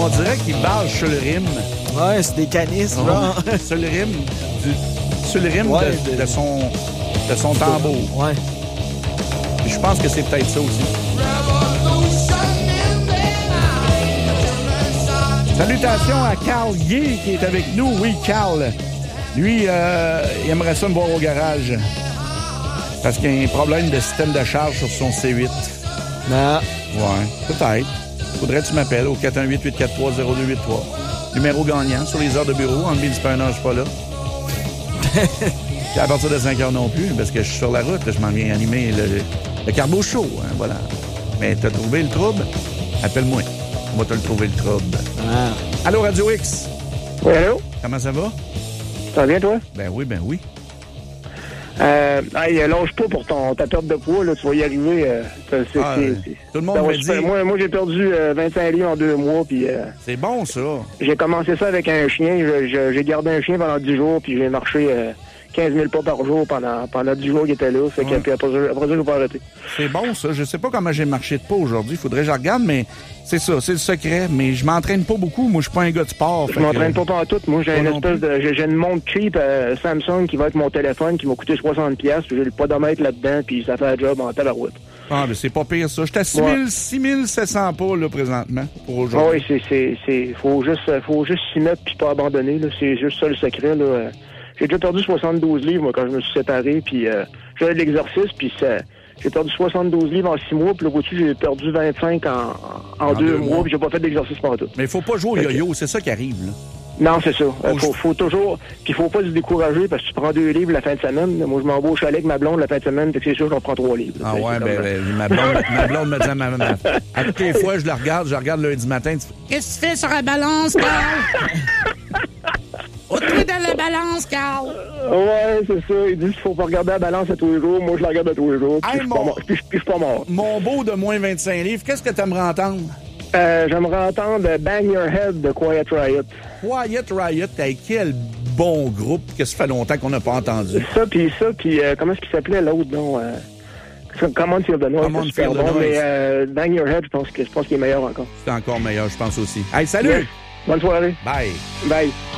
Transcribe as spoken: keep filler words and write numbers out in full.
On dirait qu'il barge sur le rime. Ouais, c'est des canisses, Oh, là. sur le rime, du, sur le rime Ouais, de, de... de son, de son tambour. Ouais. Puis je pense que c'est peut-être ça aussi. Salutations à Carl Guy qui est avec nous. Oui, Carl. Lui, euh, il aimerait ça me voir au garage. Parce qu'il y a un problème de système de charge sur son C huit. Non. Ouais, peut-être. Faudrait que tu m'appelles au quatre un huit, huit quatre trois, zéro deux huit trois. Numéro gagnant sur les heures de bureau. En midi, c'est pas un heure, je suis pas là. Puis à partir de cinq heures non plus, parce que je suis sur la route. Là, je m'en viens animer le, le Carbo Show. Hein, voilà. Mais t'as trouvé le trouble? Appelle-moi. On va te le trouver, le trouble. Ah. Allô, Radio X? Oui, allô? Comment ça va? Ça va bien, toi? Ben oui, ben oui. Euh, hey, lâche pas pour ton, ta perte de poids, là, tu vas y arriver. Euh, c'est, Ah, c'est, euh, c'est, tout le monde ça me va dit... super. Moi, moi j'ai perdu euh, vingt-cinq livres en deux mois, puis... Euh, c'est bon, ça. J'ai commencé ça avec un chien. Je, je, j'ai gardé un chien pendant dix jours, puis j'ai marché euh, quinze mille pas par jour pendant, pendant dix jours qu'il était là. Fait ouais. que, puis après, après ça, j'ai pas arrêté. C'est bon, ça. Je sais pas comment j'ai marché de pas aujourd'hui. Faudrait que je regarde, mais c'est ça, c'est le secret. Mais je m'entraîne pas beaucoup. Moi, je suis pas un gars de sport. Je m'entraîne que... pas partout. Moi, j'ai pas une non espèce plus. de... J'ai, j'ai une montre cheap euh, Samsung qui va être mon téléphone, qui m'a coûté soixante dollars, puis j'ai le podomètre là-dedans, puis ça fait un job en tabarouette. Ah, mais c'est pas pire, ça. J'étais à six mille sept cents pas, là, présentement, pour aujourd'hui. Ah oui, c'est, c'est, c'est, faut juste, faut juste s'y mettre puis pas abandonner, là. C'est juste ça le secret, là. J'ai déjà perdu soixante-douze livres, moi, quand je me suis séparé, puis euh, j'avais de l'exercice, puis ça, j'ai perdu soixante-douze livres en six mois, puis là, au-dessus, j'ai perdu vingt-cinq en, en, en deux, deux mois, puis j'ai pas fait d'exercice partout. Mais il faut pas jouer au yo-yo, okay. C'est ça qui arrive, là. Non, c'est ça. Faut, euh, faut, faut toujours... Puis il faut pas se décourager, parce que tu prends deux livres la fin de semaine. Moi, je m'en vais au chalet avec ma blonde la fin de semaine, fait que c'est sûr que j'en prends trois livres. Ah ouais, ben, ben ma blonde, ma blonde me dit à ma maman. À toutes les fois, je la regarde, je la regarde lundi matin. Tu... Qu'est-ce que tu fais sur la balance, Carl? Au-dessus dans la balance, Carl! Ouais, c'est ça. Ils disent qu'il faut pas regarder la balance à tous les jours. Moi, je la regarde à tous les jours. Puis hey, je suis pas, pas mort. Mon beau de moins vingt-cinq livres, qu'est-ce que t'aimerais entendre? Euh, j'aimerais entendre Bang Your Head de Quiet Riot. Quiet Riot, hey, quel bon groupe que ça fait longtemps qu'on n'a pas entendu. Ça, puis ça, puis euh, comment est-ce qu'il s'appelait l'autre, non? Euh, Common Feel the Noise. Common Feel the Noise. Mais euh, Bang Your Head, je pense, que, je pense qu'il est meilleur encore. C'est encore meilleur, je pense aussi. Hey, salut! Yes. Bonne soirée. Bye. Bye.